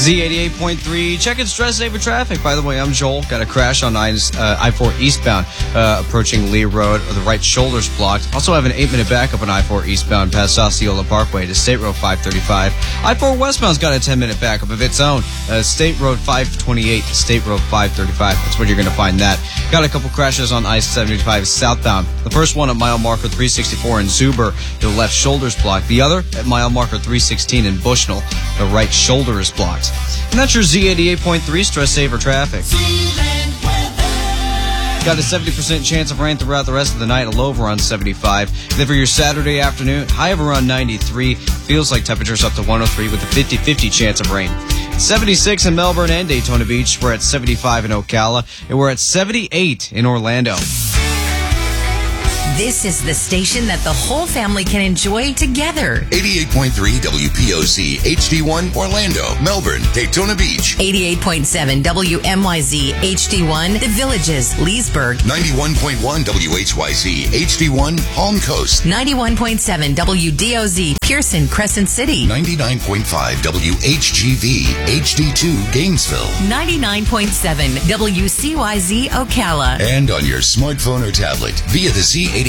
Z88.3, checking stress saver traffic. By the way, I'm Joel. Got a crash on I-4 eastbound, approaching Lee Road. The right shoulder's blocked. Also have an 8-minute backup on I-4 eastbound past Osceola Parkway to State Road 535. I-4 westbound's got a 10-minute backup of its own. State Road 528 to State Road 535. That's where you're going to find that. Got a couple crashes on I-75 southbound. The first one at mile marker 364 in Zuber. The left shoulder's blocked. The other at mile marker 316 in Bushnell. The right shoulder is blocked. And that's your Z88.3 stress saver traffic. Got a 70% chance of rain throughout the rest of the night, a low of around 75. And then for your Saturday afternoon, high of around 93. Feels like temperatures up to 103 with a 50-50 chance of rain. 76 in Melbourne and Daytona Beach. We're at 75 in Ocala. And we're at 78 in Orlando. This is the station that the whole family can enjoy together. 88.3 WPOC, HD1, Orlando, Melbourne, Daytona Beach. 88.7 WMYZ, HD1, The Villages, Leesburg. 91.1 WHYZ, HD1, Palm Coast. 91.7 WDOZ, Pearson, Crescent City. 99.5 WHGV, HD2, Gainesville. 99.7 WCYZ, Ocala. And on your smartphone or tablet via the Z88